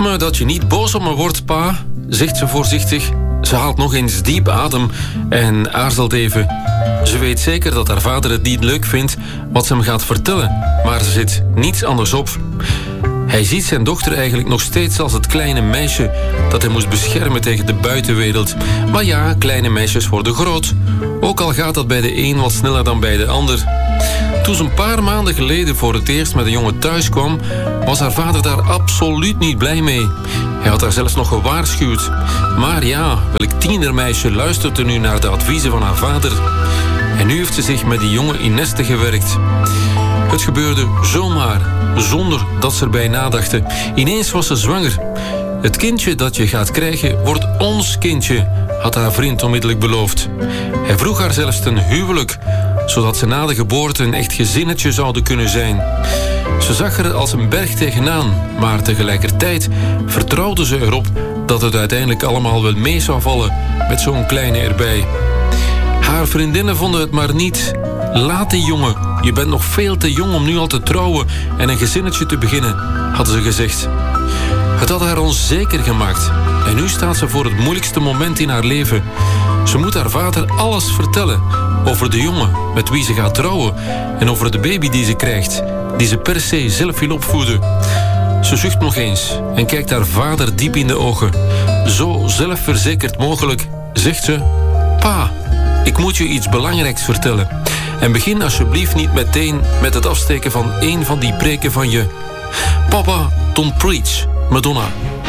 me dat je niet boos op me wordt, pa, zegt ze voorzichtig. Ze haalt nog eens diep adem en aarzelt even. Ze weet zeker dat haar vader het niet leuk vindt wat ze hem gaat vertellen, maar ze zit niets anders op. Hij ziet zijn dochter eigenlijk nog steeds als het kleine meisje dat hij moest beschermen tegen de buitenwereld. Maar ja, kleine meisjes worden groot. Ook al gaat dat bij de een wat sneller dan bij de ander. Toen ze een paar maanden geleden voor het eerst met een jongen thuis kwam, was haar vader daar absoluut niet blij mee. Hij had haar zelfs nog gewaarschuwd. Maar ja, welk tienermeisje luistert er nu naar de adviezen van haar vader? En nu heeft ze zich met die jongen in nesten gewerkt. Het gebeurde zomaar, zonder dat ze erbij nadachten. Ineens was ze zwanger. Het kindje dat je gaat krijgen wordt ons kindje, had haar vriend onmiddellijk beloofd. Hij vroeg haar zelfs ten huwelijk, zodat ze na de geboorte een echt gezinnetje zouden kunnen zijn. Ze zag er als een berg tegenaan, maar tegelijkertijd vertrouwde ze erop dat het uiteindelijk allemaal wel mee zou vallen met zo'n kleine erbij. Haar vriendinnen vonden het maar niet. Laat die jongen, je bent nog veel te jong om nu al te trouwen en een gezinnetje te beginnen, hadden ze gezegd. Het had haar onzeker gemaakt en nu staat ze voor het moeilijkste moment in haar leven. Ze moet haar vader alles vertellen over de jongen met wie ze gaat trouwen en over de baby die ze krijgt, die ze per se zelf wil opvoeden. Ze zucht nog eens en kijkt haar vader diep in de ogen. Zo zelfverzekerd mogelijk zegt ze: Pa, ik moet je iets belangrijks vertellen. En begin alsjeblieft niet meteen met het afsteken van één van die preken van je. Papa, don't preach, Madonna.